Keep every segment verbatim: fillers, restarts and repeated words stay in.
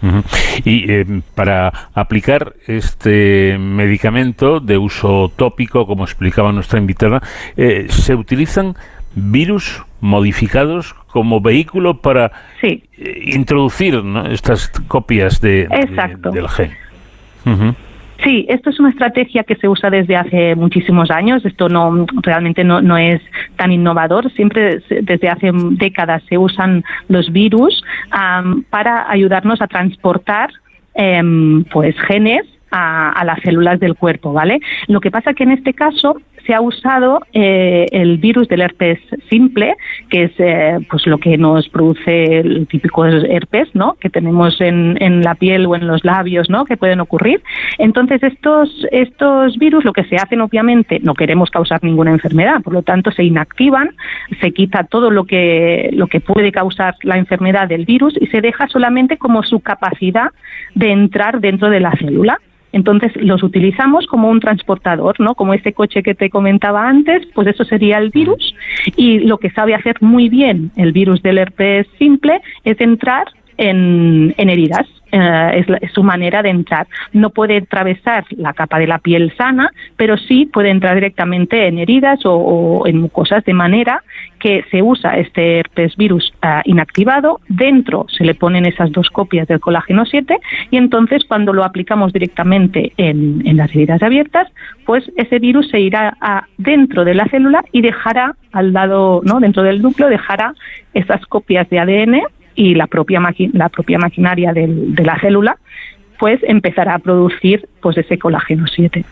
Uh-huh. Y eh, para aplicar este medicamento de uso tópico, como explicaba nuestra invitada, eh, ¿se utilizan virus modificados como vehículo para sí. eh, introducir, ¿no?, estas copias de, de, del gen? Uh-huh. Sí, esto es una estrategia que se usa desde hace muchísimos años. Esto no realmente no, no es tan innovador. Siempre desde hace décadas se usan los virus um, para ayudarnos a transportar um, pues genes a, a las células del cuerpo, ¿vale? Lo que pasa que en este caso se ha usado eh, el virus del herpes simple, que es eh, pues lo que nos produce el típico herpes, ¿no?, que tenemos en, en la piel o en los labios, ¿no?, que pueden ocurrir. Entonces estos estos virus, lo que se hacen, obviamente, no queremos causar ninguna enfermedad, por lo tanto se inactivan, se quita todo lo que lo que puede causar la enfermedad del virus y se deja solamente como su capacidad de entrar dentro de la célula. Entonces los utilizamos como un transportador, ¿no? Como este coche que te comentaba antes, pues eso sería el virus. Y lo que sabe hacer muy bien el virus del herpes simple es entrar en, en heridas. Uh, es, la, es su manera de entrar. No puede atravesar la capa de la piel sana, pero sí puede entrar directamente en heridas o, o en mucosas, de manera que se usa este herpes virus uh, inactivado, dentro se le ponen esas dos copias del colágeno siete y entonces cuando lo aplicamos directamente en, en las heridas abiertas, pues ese virus se irá a, dentro de la célula y dejará al lado, ¿no?, dentro del núcleo, dejará esas copias de A D N y la propia maqui- la propia maquinaria del, de la célula, pues empezará a producir pues ese colágeno siete.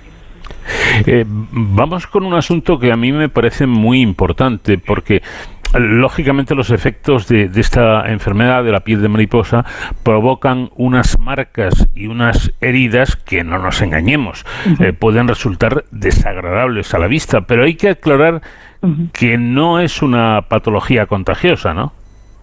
Eh, vamos con un asunto que a mí me parece muy importante, porque lógicamente los efectos de, de esta enfermedad de la piel de mariposa provocan unas marcas y unas heridas que, no nos engañemos, uh-huh. eh, pueden resultar desagradables a la vista, pero hay que aclarar uh-huh. que no es una patología contagiosa, ¿no?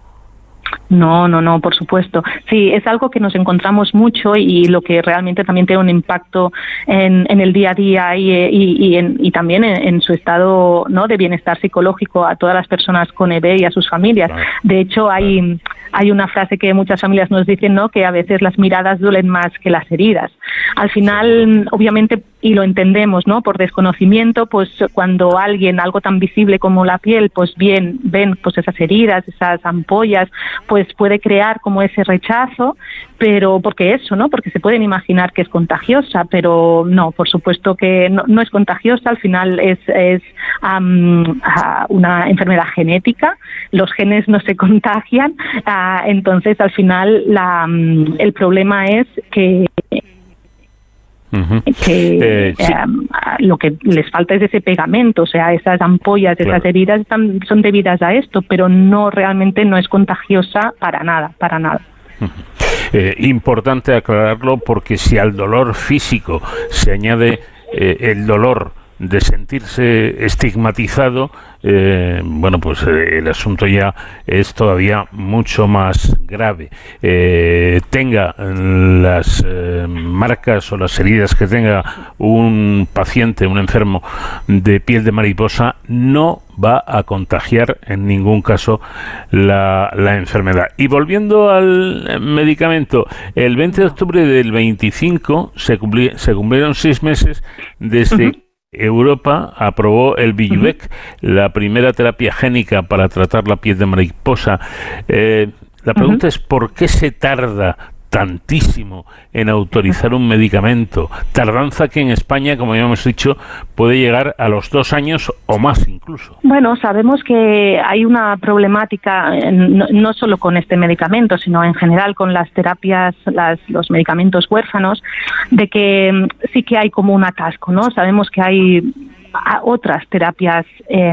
No, no, no, por supuesto. Sí, es algo que nos encontramos mucho y lo que realmente también tiene un impacto en, en el día a día y, y, y, en, y también en, en su estado, ¿no?, de bienestar psicológico a todas las personas con E B y a sus familias. Claro. De hecho, hay, hay una frase que muchas familias nos dicen, ¿no?, que a veces las miradas duelen más que las heridas. Al final, obviamente, y lo entendemos, ¿no?, por desconocimiento, pues cuando alguien, algo tan visible como la piel, pues bien, ven pues esas heridas, esas ampollas, pues puede crear como ese rechazo, pero porque eso, ¿no?, porque se pueden imaginar que es contagiosa, pero no, por supuesto que no, no es contagiosa. Al final es, es um, uh, una enfermedad genética, los genes no se contagian, uh, entonces al final la, um, el problema es que Uh-huh. que eh, sí. um, lo que les falta es ese pegamento, o sea, esas ampollas, claro. esas heridas están, son debidas a esto, pero no, realmente no es contagiosa para nada, para nada. Uh-huh. Eh, importante aclararlo, porque si al dolor físico se añade eh, el dolor de sentirse estigmatizado, eh, bueno, pues eh, el asunto ya es todavía mucho más grave. Eh, tenga las eh, marcas o las heridas que tenga un paciente, un enfermo de piel de mariposa, no va a contagiar en ningún caso la, la enfermedad. Y volviendo al medicamento, el veinte de octubre del veinticinco se, cumpli- se cumplieron seis meses desde uh-huh. Europa aprobó el Vyjuvek, uh-huh. la primera terapia génica para tratar la piel de mariposa. Eh, la pregunta uh-huh. es, ¿por qué se tarda tantísimo en autorizar un medicamento? Tardanza que en España, como ya hemos dicho, puede llegar a los dos años o más incluso. Bueno, sabemos que hay una problemática no, no solo con este medicamento, sino en general con las terapias, las, los medicamentos huérfanos, de que sí que hay como un atasco, ¿no? Sabemos que hay otras terapias eh,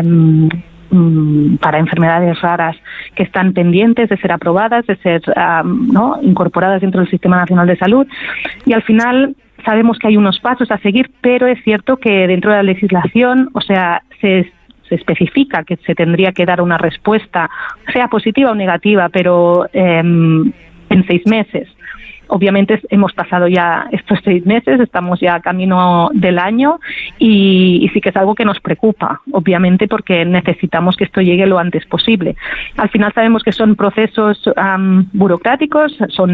para enfermedades raras que están pendientes de ser aprobadas, de ser um, ¿no? incorporadas dentro del Sistema Nacional de Salud, y al final sabemos que hay unos pasos a seguir, pero es cierto que dentro de la legislación, o sea, se se especifica que se tendría que dar una respuesta, sea positiva o negativa, pero eh, en seis meses. Obviamente hemos pasado ya estos seis meses, estamos ya a camino del año y, y sí que es algo que nos preocupa, obviamente, porque necesitamos que esto llegue lo antes posible. Al final sabemos que son procesos um, burocráticos, son